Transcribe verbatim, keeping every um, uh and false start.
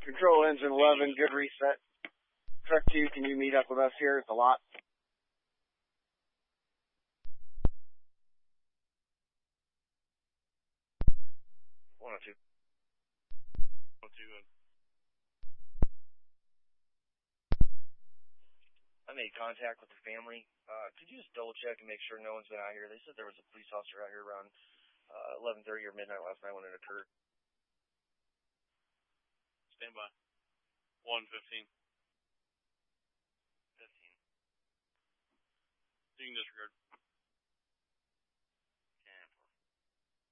Control engine eleven, good reset. Truck two, can you meet up with us here at the lot? one oh two. one oh two. I made contact with the family. Uh, could you just double check and make sure no one's been out here? They said there was a police officer out here around uh, eleven thirty or midnight last night when it occurred. Stand by. one fifteen. fifteen. You can disregard.